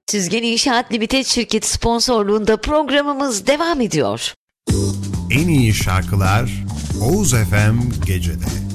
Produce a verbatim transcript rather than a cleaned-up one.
Süzgen İnşaat Limited şirketi sponsorluğunda programımız devam ediyor. En iyi şarkılar Oğuz F M Gece'de.